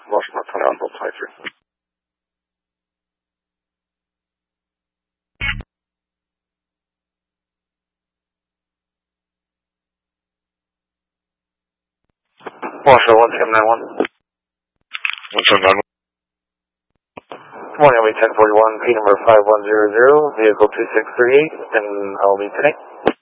Motion mark 21, Bolt 23. Marshall 1791. 1791. Good morning, LB 1041, P number 5100, vehicle 2638, and LB today.